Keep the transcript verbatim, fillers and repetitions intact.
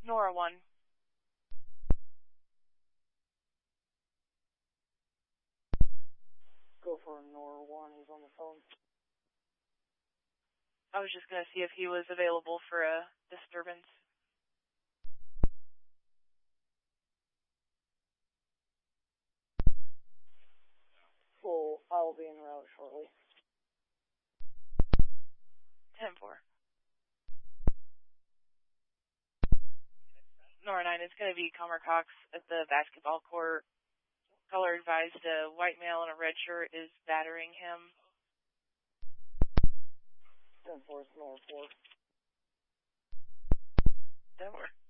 Nora one. Go for Nora one, he's on the phone. I was just going to see if he was available for a disturbance. Full, I will be en route shortly. ten four. Nora nine, it's going to be Comer Cox at the basketball court. Caller advised a white male in a red shirt is battering him. ten four, Nora four. ten four.